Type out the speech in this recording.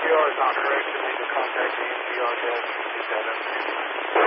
ENPR is not correct. You need to contact the ENPR desk to get that updated.